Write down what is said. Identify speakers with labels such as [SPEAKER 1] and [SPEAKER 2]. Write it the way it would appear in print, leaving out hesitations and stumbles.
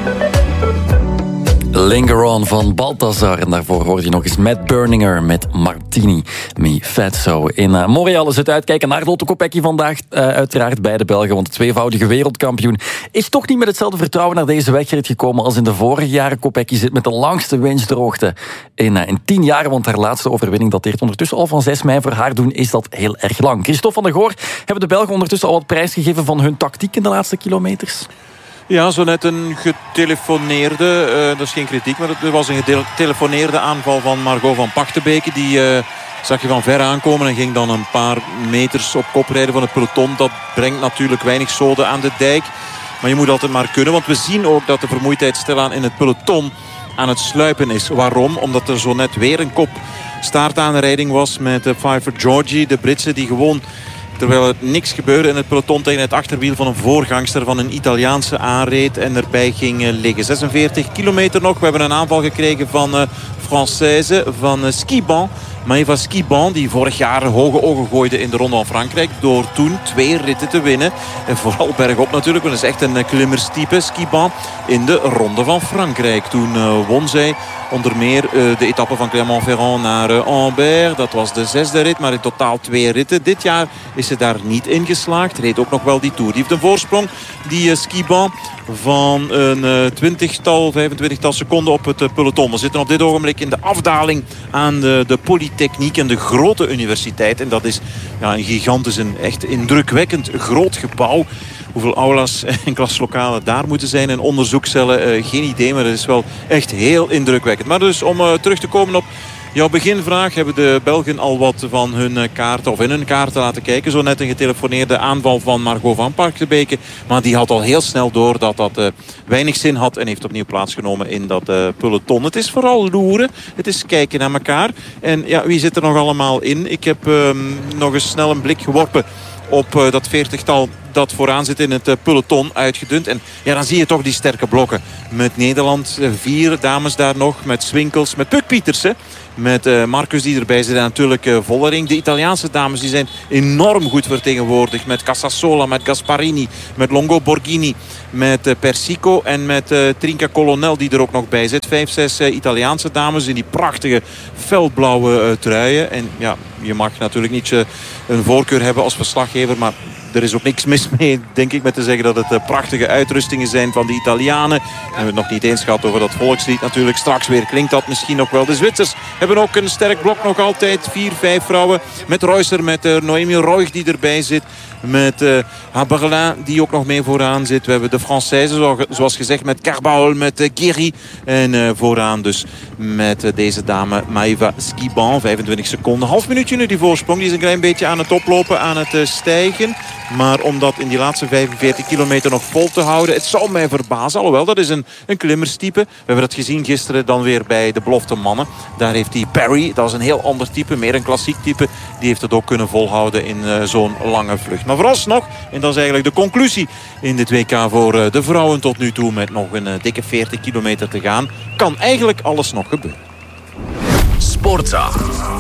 [SPEAKER 1] Linger On van Balthazar. En daarvoor hoorde je nog eens Matt Berninger met Martini Mi Fatso. In Montreal is het uitkijken naar Lotte Kopecky vandaag. Uiteraard bij de Belgen, want de tweevoudige wereldkampioen is toch niet met hetzelfde vertrouwen naar deze wedstrijd gekomen als in de vorige jaren. Kopecky zit met de langste winstdroogte in 10 jaar, want haar laatste overwinning dateert ondertussen al van 6 mei. Voor haar doen is dat heel erg lang. Christophe van der Goor, hebben de Belgen ondertussen al wat prijs gegeven van hun tactiek in de laatste kilometers?
[SPEAKER 2] Ja, zo net een getelefoneerde, dat is geen kritiek, maar er was een getelefoneerde aanval van Margot van Pachtenbeke. Die zag je van ver aankomen en ging dan een paar meters op kop rijden van het peloton. Dat brengt natuurlijk weinig zoden aan de dijk. Maar je moet altijd maar kunnen, want we zien ook dat de vermoeidheid stilaan in het peloton aan het sluipen is. Waarom? Omdat er zo net weer een kop staartaanrijding was met Pfeiffer Georgie, de Britse, die gewoon, terwijl het niks gebeurde in het peloton, tegen het achterwiel van een voorgangster van een Italiaanse aanreed en erbij ging liggen. 46 kilometer nog. We hebben een aanval gekregen van Française, van Skiban. Maëva Skiban, die vorig jaar hoge ogen gooide in de Ronde van Frankrijk door toen 2 ritten te winnen. En vooral bergop natuurlijk, want dat is echt een klimmerstype, Skiban, in de Ronde van Frankrijk. Toen won zij onder meer de etappe van Clermont-Ferrand naar Ambert. Dat was de 6e rit, maar in totaal 2 ritten. Dit jaar is ze daar niet in geslaagd. Reed ook nog wel die Tour. Die heeft een voorsprong, die Skiban, van een 25-tal seconden op het peloton. We zitten op dit ogenblik in de afdaling aan de Polytechniek en de grote universiteit. En dat is een gigantisch, een echt indrukwekkend groot gebouw. Hoeveel aulas en klaslokalen daar moeten zijn en onderzoekscellen, geen idee. Maar het is wel echt heel indrukwekkend. Maar dus om terug te komen op jouw beginvraag, hebben de Belgen al wat van hun kaarten of in hun kaarten laten kijken. Zo net een getelefoneerde aanval van Margot van Pachtenbeke. Maar die had al heel snel door dat dat weinig zin had en heeft opnieuw plaatsgenomen in dat peloton. Het is vooral loeren. Het is kijken naar elkaar. En ja, wie zit er nog allemaal in? Ik heb nog eens snel een blik geworpen op dat 40-tal dat vooraan zit in het peloton, uitgedund. En ja, dan zie je toch die sterke blokken. Met Nederland, 4 dames daar nog. Met Swinkels, met Puk Pietersen. Met Marcus die erbij zit en natuurlijk Vollering. De Italiaanse dames die zijn enorm goed vertegenwoordigd. Met Casasola, met Gasparini, met Longo Borghini, met Persico en met Trinca Colonel die er ook nog bij zit. 5, 6 Italiaanse dames in die prachtige felblauwe truien. En ja, je mag natuurlijk niet een voorkeur hebben als verslaggever, maar er is ook niks mis mee, denk ik, met te zeggen dat het prachtige uitrustingen zijn van de Italianen. En we hebben het nog niet eens gehad over dat volkslied natuurlijk. Straks weer klinkt dat misschien ook wel. De Zwitsers hebben ook een sterk blok nog altijd. 4, 5 vrouwen. Met Reusser, met Noémie Roig die erbij zit. Met Haberlin die ook nog mee vooraan zit. We hebben de Française, zoals gezegd, met Carbahol, met Guéry. En vooraan dus met deze dame Maëva Skiban. 25 seconden. Half minuutje nu die voorsprong. Die is een klein beetje aan het oplopen, aan het stijgen. Maar om dat in die laatste 45 kilometer nog vol te houden, het zou mij verbazen. Alhoewel, dat is een klimmerstype. We hebben dat gezien gisteren dan weer bij de belofte mannen. Daar heeft die Perry, dat is een heel ander type, meer een klassiek type. Die heeft het ook kunnen volhouden in zo'n lange vlucht. Maar vooralsnog, en dat is eigenlijk de conclusie in dit WK voor de vrouwen tot nu toe, met nog een dikke 40 kilometer te gaan, kan eigenlijk alles nog gebeuren.
[SPEAKER 3] Sportza.